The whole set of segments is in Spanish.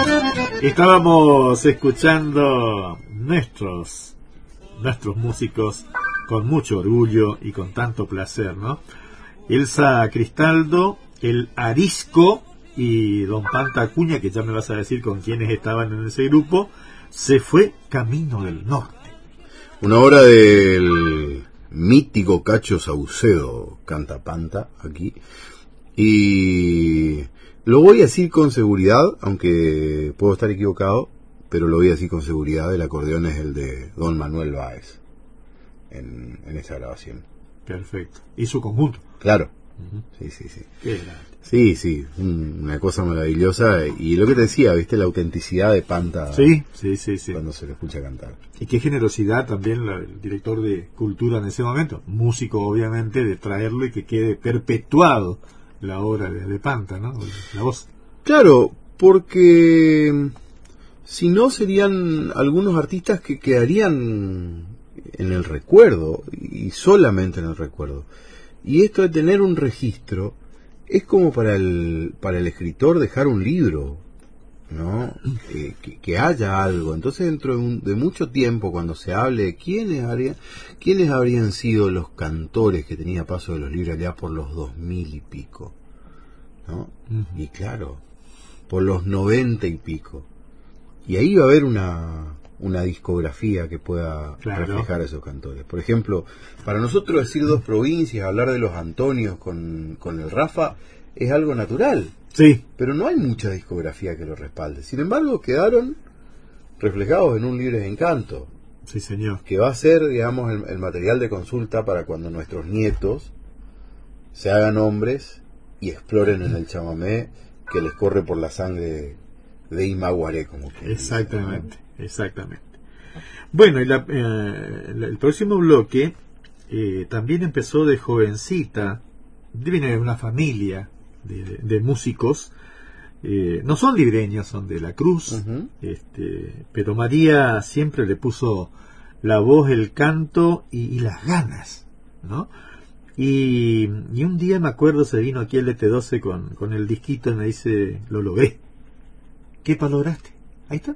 Estábamos escuchando nuestros músicos con mucho orgullo y con tanto placer, ¿no? Elsa Cristaldo, el Arisco y don Panta Acuña, que ya me vas a decir con quiénes estaban en ese grupo. Se fue Camino del Norte. Una obra del mítico Cacho Saucedo, canta Panta aquí. Y lo voy a decir con seguridad, aunque puedo estar equivocado, pero lo voy a decir con seguridad, el acordeón es el de don Manuel Báez en esa grabación. Perfecto. Y su conjunto. Claro. Uh-huh. Sí. Qué Sí, una cosa maravillosa. Y lo que te decía, ¿viste? La autenticidad de Panta. Sí. Cuando se lo escucha cantar. Y qué generosidad también el director de Cultura en ese momento, músico obviamente, de traerlo y que quede perpetuado la obra de Panta, ¿no? La voz. Claro, porque si no serían algunos artistas que quedarían en el recuerdo, y solamente en el recuerdo. Y esto de tener un registro es como para el escritor dejar un libro, ¿no? Que haya algo. Entonces dentro de mucho tiempo, cuando se hable de quiénes habrían sido los cantores que tenía Paso de los Libres allá por los 2000 y pico, ¿no? Uh-huh. Y claro, por los 90 y pico. Y ahí va a haber una discografía que pueda reflejar a esos cantores. Por ejemplo, para nosotros decir dos provincias, hablar de los Antonios con el Rafa, es algo natural. Sí. Pero no hay mucha discografía que lo respalde. Sin embargo, quedaron reflejados en un Libres de Encanto. Sí, señor. Que va a ser, digamos, el material de consulta para cuando nuestros nietos se hagan hombres y exploren en el chamamé que les corre por la sangre de Imaguaré, como que exactamente, dice, ¿no? Exactamente. Bueno, y el próximo bloque también empezó de jovencita. Viene de una familia de músicos. No son libreños, son de La Cruz. Uh-huh. Pero María siempre le puso la voz, el canto y las ganas, ¿no? Y un día me acuerdo, se vino aquí el ET12 con el disquito y me dice, lo logré. ¿Qué lograste? Ahí está.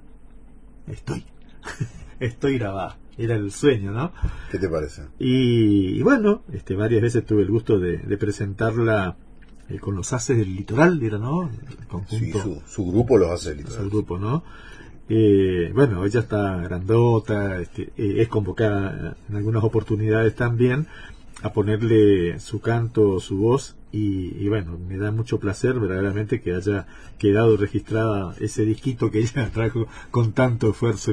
Estoy grabada. Era el sueño, ¿no? ¿Qué te parece? Y bueno, varias veces tuve el gusto de presentarla con los Haces del Litoral, ¿era, no? El conjunto, sí, su grupo, los Haces del Litoral. Su grupo, ¿no? Bueno, ella está grandota, es convocada en algunas oportunidades también a ponerle su canto, su voz, y bueno, me da mucho placer verdaderamente que haya quedado registrada ese disquito que ella trajo con tanto esfuerzo